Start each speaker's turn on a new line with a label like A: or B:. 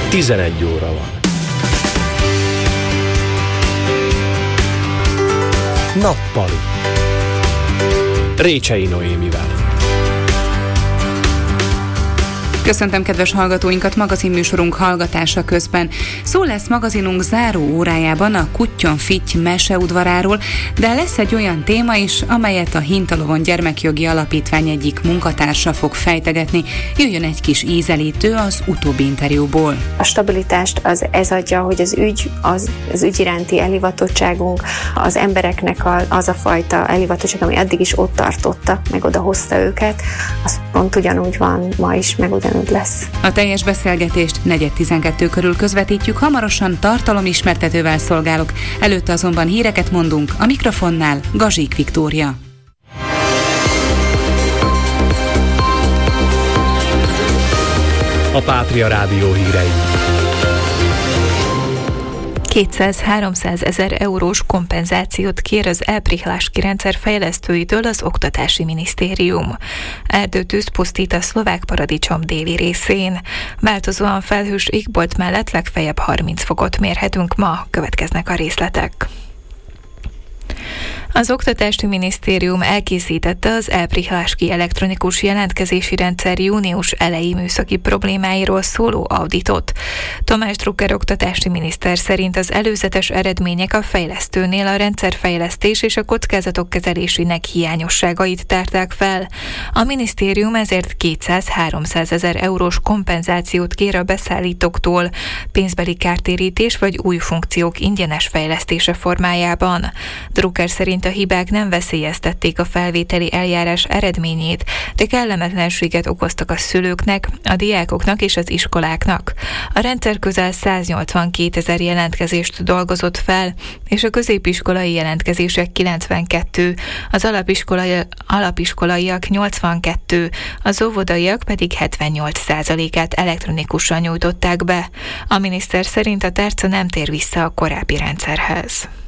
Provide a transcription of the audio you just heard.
A: 11 óra van. Nappali. Récsei Noémivel.
B: Köszöntöm kedves hallgatóinkat magazinműsorunk hallgatása közben. Szó lesz magazinunk záró órájában a Kuttyon-Fitty meseudvaráról, de lesz egy olyan téma is, amelyet a Hintalovon Gyermekjogi Alapítvány egyik munkatársa fog fejtegetni. Jöjjön egy kis ízelítő az utóbbi interjúból.
C: A stabilitást ez adja, hogy az ügy iránti elhivatottságunk, az embereknek az a fajta elhivatottság, ami eddig is ott tartotta, meg oda hozta őket, az pont ugyanúgy van ma is, meg ugyanúgy lesz.
B: A teljes beszélgetést 4:12 körül közvetítjük, hamarosan tartalomismertetővel szolgálok, előtte azonban híreket mondunk, a mikrofonnál Gazsik Viktória.
A: A Pátria Rádió hírei.
D: 200-300 ezer eurós kompenzációt kér az elprihláski rendszer fejlesztőitől az Oktatási Minisztérium. Erdőtűz pusztít a szlovák paradicsom déli részén. Változóan felhős égbolt mellett legfeljebb 30 fokot mérhetünk ma, következnek a részletek. Az Oktatási Minisztérium elkészítette az elprihláski elektronikus jelentkezési rendszer június eleji műszaki problémáiról szóló auditot. Tamás Drucker oktatási miniszter szerint az előzetes eredmények a fejlesztőnél a rendszerfejlesztés és a kockázatok kezelésének hiányosságait tárták fel. A minisztérium ezért 200-300 ezer eurós kompenzációt kér a beszállítóktól, pénzbeli kártérítés vagy új funkciók ingyenes fejlesztése formájában. Drucker szerint a hibák nem veszélyeztették a felvételi eljárás eredményét, de kellemetlenséget okoztak a szülőknek, a diákoknak és az iskoláknak. A rendszer közel 182 ezer jelentkezést dolgozott fel, és a középiskolai jelentkezések 92, az alapiskolaiak 82, az óvodaiak pedig 78%-át elektronikusan nyújtották be. A miniszter szerint a tárca nem tér vissza a korábbi rendszerhez.